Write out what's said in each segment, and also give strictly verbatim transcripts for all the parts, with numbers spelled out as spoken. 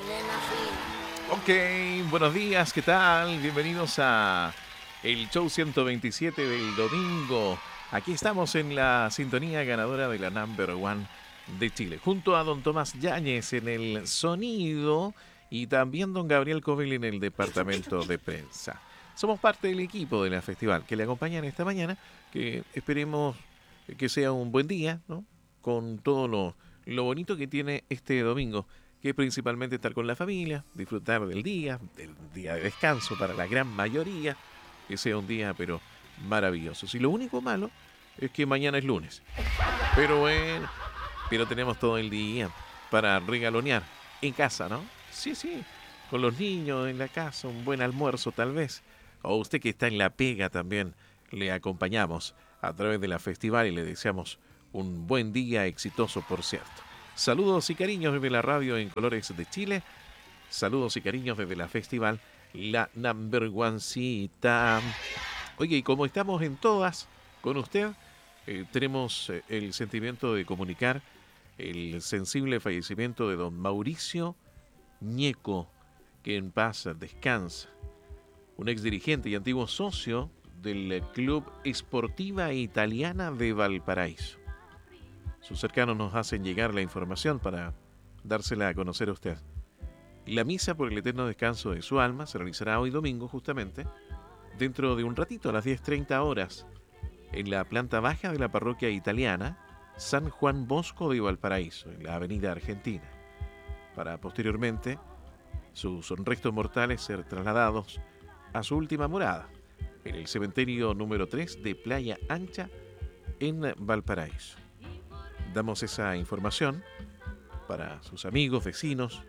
nena fina. Ok, buenos días, ¿qué tal? Bienvenidos a el show ciento veintisiete del domingo. Aquí estamos en la sintonía ganadora de la Number One de Chile, junto a don Tomás Yáñez en el sonido y también don Gabriel Covil en el departamento de prensa. Somos parte del equipo de la festival que le acompañan esta mañana, que esperemos que sea un buen día, ¿no? Con todo lo, lo bonito que tiene este domingo, que es principalmente estar con la familia, disfrutar del día, del día de descanso para la gran mayoría, que sea un día pero maravilloso. Si lo único malo es que mañana es lunes, pero bueno, pero tenemos todo el día para regalonear en casa, ¿no? Sí, sí, con los niños en la casa, un buen almuerzo tal vez. O usted que está en la pega también, le acompañamos a través de la festival y le deseamos un buen día exitoso, por cierto. Saludos y cariños desde la radio en Colores de Chile. Saludos y cariños desde la festival La Number One Cita. Oye, y como estamos en todas con usted, eh, tenemos eh, el sentimiento de comunicar el sensible fallecimiento de don Mauricio Ñeco, que en paz descansa. Un ex dirigente y antiguo socio del Club Esportiva Italiana de Valparaíso. Sus cercanos nos hacen llegar la información para dársela a conocer a usted. La misa por el eterno descanso de su alma se realizará hoy domingo, justamente, dentro de un ratito, a las diez treinta horas, en la planta baja de la parroquia italiana San Juan Bosco de Valparaíso, en la avenida Argentina, para posteriormente sus restos mortales ser trasladados a su última morada, en el cementerio número tres de Playa Ancha, en Valparaíso. Damos esa información para sus amigos, vecinos,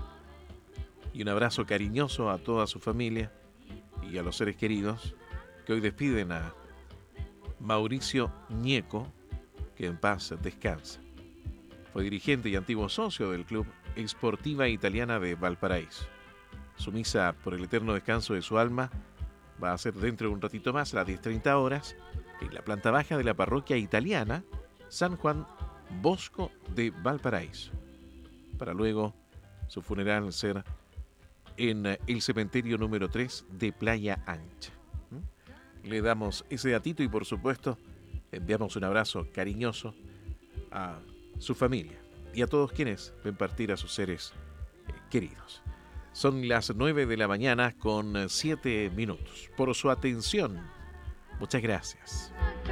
y un abrazo cariñoso a toda su familia y a los seres queridos que hoy despiden a Mauricio Ñeco, que en paz descansa. Fue dirigente y antiguo socio del Club Esportiva Italiana de Valparaíso. Su misa por el eterno descanso de su alma va a ser dentro de un ratito más, a las diez treinta horas, en la planta baja de la parroquia italiana San Juan Bosco de Valparaíso, para luego su funeral ser en el cementerio número tres de Playa Ancha. Le damos ese datito y, por supuesto, enviamos un abrazo cariñoso a su familia y a todos quienes ven partir a sus seres eh, queridos. Son las nueve de la mañana con siete minutos. Por su atención, muchas gracias.